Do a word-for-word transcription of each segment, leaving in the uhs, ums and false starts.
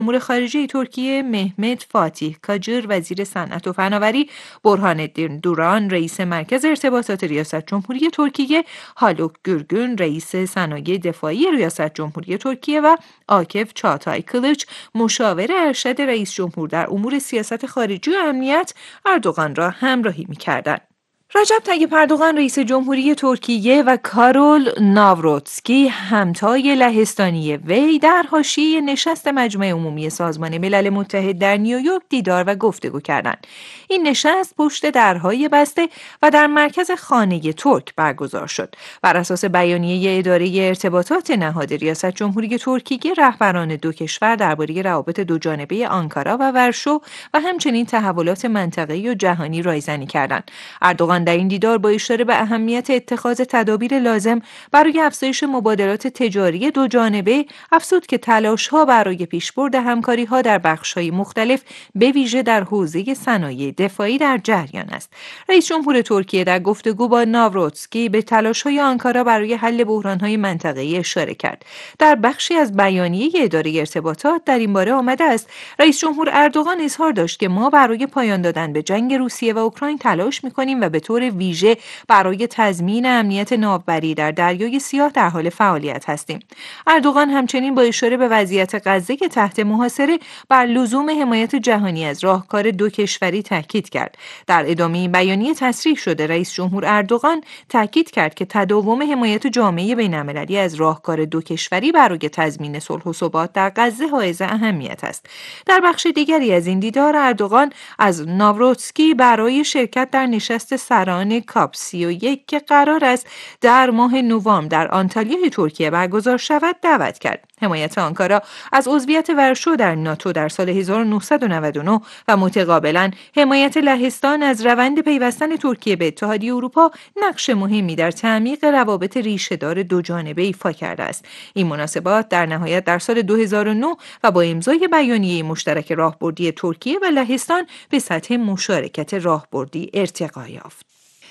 امور خارجه ترکیه مهمت فاتیح کاجر وزیر صنعت و فناوری، برهان الدین دوران رئیس مرکز ارتباطات ریاست جمهوری ترکیه، هالوک گürgün رئیس صنایع دفاعی ریاست جمهوری ترکیه و آکف چاغاتای کلیچ مشاور ارشد رئیس جمهور در امور سیاست خارجی و امنیت اردوغان را همراهی می‌کردند. رجب طیب اردوغان رئیس جمهوری ترکیه و کارول ناوروتسکی همتای لهستانی وی در حاشیه نشست مجمع عمومی سازمان ملل متحد در نیویورک دیدار و گفتگو کردند. این نشست پشت درهای بسته و در مرکز خانه ترک برگزار شد. بر اساس بیانیه اداره ارتباطات نهاد ریاست جمهوری ترکیه، رهبران دو کشور درباره روابط دوجانبه آنکارا و ورشو و همچنین تحولات منطقه‌ای و جهانی رایزنی کردند. اردوغان در این دیدار با اشاره به اهمیت اتخاذ تدابیر لازم برای افزایش مبادلات تجاری دو جانبه افزود که تلاش‌ها برای پیشبرد همکاری‌ها در بخش‌های مختلف به ویژه در حوزه صنایع دفاعی در جریان است. رئیس جمهور ترکیه در گفتگو با ناوروتسکی به تلاش‌های آنکارا برای حل بحران‌های منطقه‌ای اشاره کرد. در بخشی از بیانیه اداره ارتباطات در این باره آمده است: رئیس جمهور اردوغان اظهار داشت که ما برای پایان دادن به جنگ روسیه و اوکراین تلاش می‌کنیم و به طور ویژه برای تضمین امنیت ناوبری در دریای سیاه در حال فعالیت هستیم. اردوغان همچنین با اشاره به وضعیت غزه که تحت محاصره بر لزوم حمایت جهانی از راهکار دو کشوری تاکید کرد. در ادامه این بیانیه تصریح شده رئیس جمهور اردوغان تاکید کرد که تداوم حمایت جامعه بین‌المللی از راهکار دو کشوری برای تضمین صلح و ثبات در غزه حائز اهمیت است. در بخش دیگری از این دیدار اردوغان از ناوروتسکی برای شرکت در نشست سران کاپ سی و یک که قرار است در ماه نوامبر در آنتالیای ترکیه برگزار شود دعوت کرد. حمایت آنکارا از عضویت ورشو در ناتو در سال هزار و نهصد و نود و نه و متقابلا حمایت لهستان از روند پیوستن ترکیه به اتحادیه اروپا نقش مهمی در تعمیق روابط ریشه‌دار دو جانبه ایفا کرده است. این مناسبات در نهایت در سال دو هزار و نه و با امضای بیانیه مشترک راهبردی ترکیه و لهستان به سطح مشارکت راهبردی ارتقا یافت.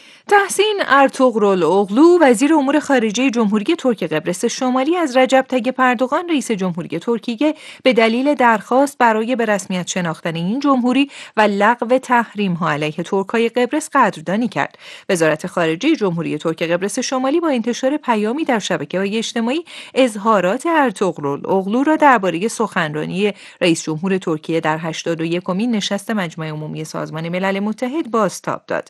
تحسین ارطغرل وزیر امور خارجه جمهوری ترک قبرس شمالی از رجب طیب اردوغان رئیس جمهوری ترکیه به دلیل درخواست برای به رسمیت شناختن این جمهوری و لغو تحریم‌ها علیه ترک‌های قبرس قدردانی کرد. وزارت خارجه جمهوری ترک قبرس شمالی با انتشار پیامی در شبکه‌های اجتماعی اظهارات ارطغرل را درباره سخنرانی رئیس جمهور ترکیه در هشتاد و یکمین نشست مجمع عمومی سازمان ملل متحد بازتاب داد.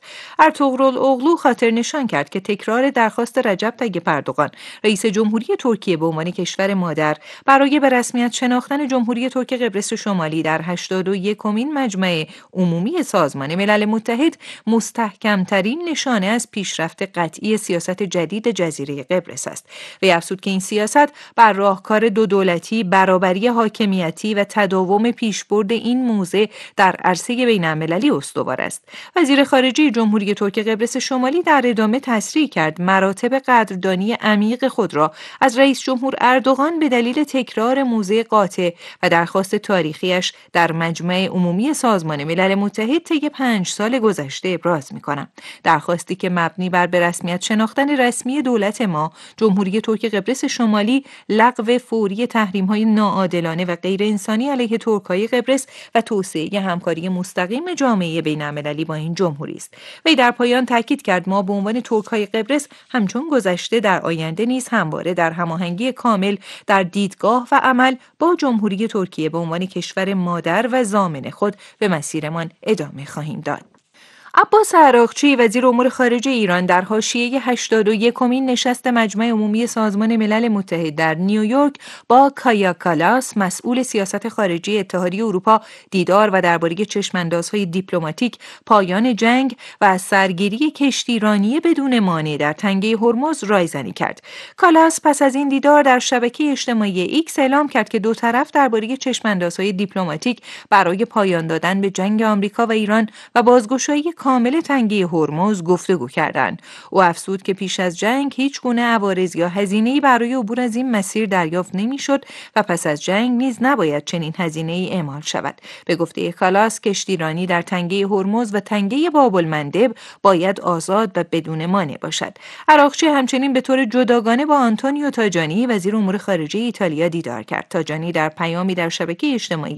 ارطغرل خاطر نشان کرد که تکرار درخواست رجب طیب اردوغان رئیس جمهوری ترکیه به عنوان کشور مادر برای به رسمیت شناختن جمهوری ترک قبرس شمالی در هشتاد و یکمین مجمع عمومی سازمان ملل متحد مستحکمترین نشانه از پیشرفت قطعی سیاست جدید جزیره قبرس است. وی افزود که این سیاست بر راهکار دو دولتی، برابری حاکمیتی و تداوم پیشبرد این موضع در عرصه بین‌المللی استوار است. وزیر خارجه جمهوری ترک قبرس شمالی در ادامه تصریح کرد مراتب قدردانی عمیق خود را از رئیس جمهور اردوغان به دلیل تکرار موضع قاطع و درخواست تاریخیش در مجمع عمومی سازمان ملل متحد طی پنج سال گذشته ابراز می‌کنم. درخواستی که مبنی بر به رسمیت شناختن رسمی دولت ما، جمهوری ترک قبرس شمالی، لغو فوری تحریم‌های ناعادلانه و غیر انسانی علیه ترک‌های قبرس و توسعه همکاری مستقیم جامعه بین‌المللی با این جمهوری است. وی در پایان تاکید کرد ما به عنوان ترک‌های قبرس همچون گذشته در آینده نیز همواره در هماهنگی کامل در دیدگاه و عمل با جمهوری ترکیه به عنوان کشور مادر و ضامن خود به مسیرمان ادامه خواهیم داد. عباس عراقچی وزیر امور خارجه ایران در حاشیه هشتاد و یکمین نشست مجمع عمومی سازمان ملل متحد در نیویورک با کایا کالاس مسئول سیاست خارجی اتحادیه اروپا دیدار و درباره چشم‌اندازهای دیپلماتیک، پایان جنگ و از سرگیری کشتیرانی بدون مانع در تنگه هرمز رایزنی کرد. کالاس پس از این دیدار در شبکه اجتماعی ایکس اعلام کرد که دو طرف درباره چشم‌اندازهای دیپلماتیک برای پایان دادن به جنگ آمریکا و ایران و بازگشایی کامل تنگه هرمز گفتگو کردند. او افزود که پیش از جنگ هیچ گونه عوارض یا هزینه‌ای برای عبور از این مسیر دریافت نمی‌شد و پس از جنگ نیز نباید چنین هزینه‌ای اعمال شود. به گفته کالاس، کشتیرانی در تنگه هرمز و تنگه باب‌المندب باید آزاد و بدون مانع باشد. عراقچی همچنین به طور جداگانه با آنتونیو تاجانی وزیر امور خارجه ایتالیا دیدار کرد. تاجانی در پیامی در شبکه اجتماعی